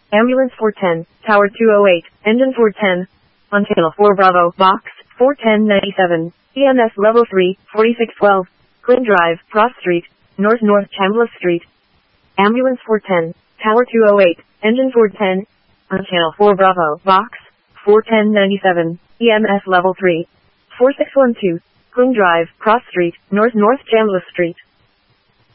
Ambulance 410, Tower 208, Engine 410, on Channel 4 Bravo, Box 41097, EMS Level 3, 4612, Quinn Drive, Cross Street, North Chambliss Street. Ambulance 410, Tower 208, Engine 410, on Channel 4 Bravo, Box 41097, EMS Level 3, 4612, Quinn Drive, Cross Street, North Chambliss Street.